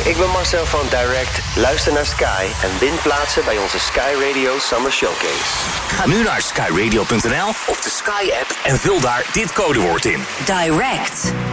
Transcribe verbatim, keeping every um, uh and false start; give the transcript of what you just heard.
ik ben Marcel van Direct. Luister naar Sky en win plaatsen bij onze Sky Radio Summer Showcase. Ga nu naar sky radio punt n l of de Sky app en vul daar dit codewoord in. Direct.